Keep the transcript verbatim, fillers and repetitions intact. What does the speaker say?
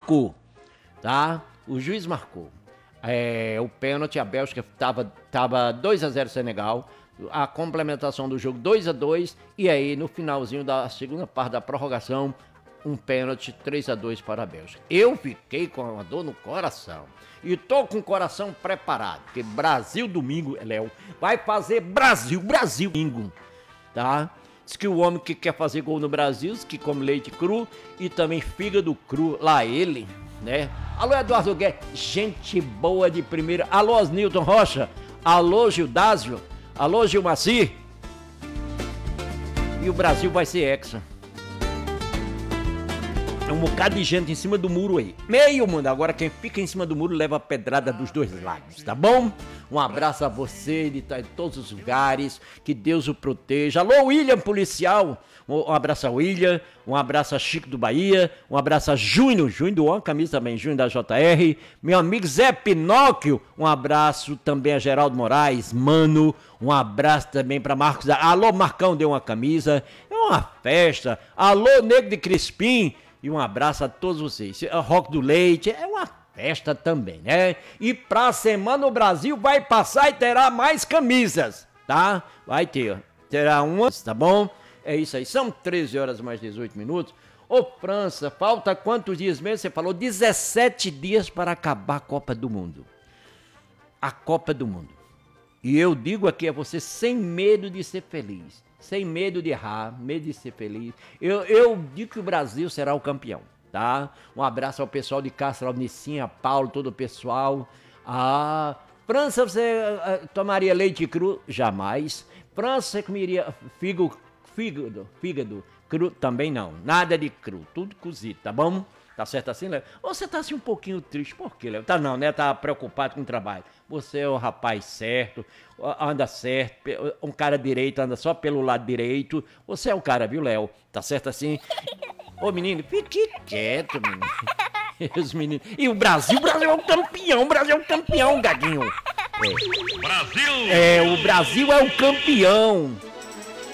marcou, tá? O juiz marcou. É, o pênalti, a Bélgica tava, tava dois a zero Senegal, a complementação do jogo dois a dois, e aí no finalzinho da segunda parte da prorrogação, um pênalti três a dois para a Bélgica. Eu fiquei com uma dor no coração. E tô com o coração preparado, porque Brasil domingo, Léo, vai fazer Brasil, Brasil domingo, tá? Diz que o homem que quer fazer gol no Brasil, diz que come leite cru e também fígado cru, lá ele, né? Alô, Eduardo Guedes, gente boa de primeira. Alô, Osnilton Rocha. Alô, Gildásio. Alô, Gilmaci. E o Brasil vai ser hexa. É um bocado de gente em cima do muro aí. Meio mundo. Agora quem fica em cima do muro leva a pedrada dos dois lados, tá bom? Um abraço a você de todos os lugares. Que Deus o proteja. Alô, William Policial. Um abraço a William. Um abraço a Chico do Bahia. Um abraço a Júnior. Júnior do One, camisa também. Júnior da J R. Meu amigo Zé Pinóquio. Um abraço também a Geraldo Moraes. Mano. Um abraço também para Marcos. Alô, Marcão deu uma camisa. É uma festa. Alô, Nego de Crispim. E um abraço a todos vocês. A Rock do Leite é uma festa também, né? E pra semana o Brasil vai passar e terá mais camisas, tá? Vai ter, terá umas, tá bom? É isso aí, são treze horas mais dezoito minutos. Ô França, falta quantos dias mesmo? Você falou dezessete dias para acabar a Copa do Mundo. A Copa do Mundo. E eu digo aqui a você sem medo de ser feliz. Sem medo de errar, medo de ser feliz. Eu, eu digo que o Brasil será o campeão, tá? Um abraço ao pessoal de Castro, Alnicinha, Paulo, todo o pessoal. Ah, França, você uh, tomaria leite cru? Jamais. França, você comeria figo, fígado, fígado cru? Também não. Nada de cru, tudo cozido, tá bom? Tá certo assim, Léo? Ou você tá assim um pouquinho triste? Por quê, Léo? Tá não, né? Tá preocupado com o trabalho. Você é o rapaz certo, anda certo, um cara direito, anda só pelo lado direito. Você é o cara, viu, Léo? Tá certo assim? Ô, menino, fique quieto, menino. Os meninos. E o Brasil, o Brasil é o campeão, o Brasil é o campeão, Gaguinho. É. Brasil! É, o Brasil é o campeão.